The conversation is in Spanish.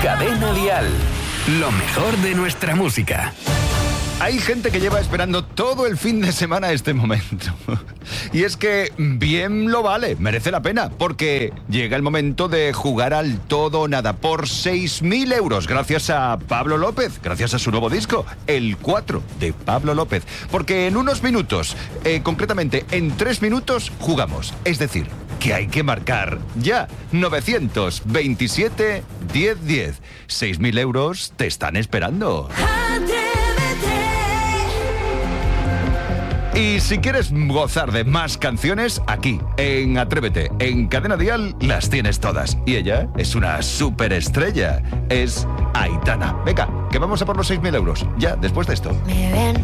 Cadena Dial. Lo mejor de nuestra música. Hay gente que lleva esperando todo el fin de semana este momento. Y es que bien lo vale, merece la pena, porque llega el momento de jugar al todo o nada por 6.000 euros, gracias a Pablo López, gracias a su nuevo disco, El 4 de Pablo López. Porque en unos minutos, concretamente en 3 minutos, jugamos. Es decir, que hay que marcar ya 927 1010. 6.000 euros te están esperando. Y si quieres gozar de más canciones, aquí, en Atrévete, en Cadena Dial, las tienes todas. Y ella es una superestrella, es Aitana. Venga, que vamos a por los 6.000 euros, ya, después de esto. Me ven